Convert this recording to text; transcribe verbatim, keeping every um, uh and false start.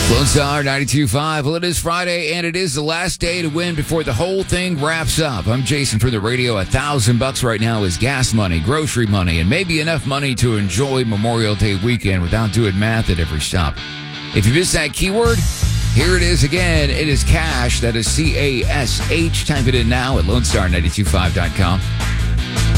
Lone Star ninety-two point five. Well, it is Friday, and it is the last day to win before the whole thing wraps up. I'm Jason from the radio. A thousand bucks right now is gas money, grocery money, and maybe enough money to enjoy Memorial Day weekend without doing math at every stop. If you missed that keyword, here it is again. It is cash. That is C A S H. Type it in now at lone star nine two five dot com.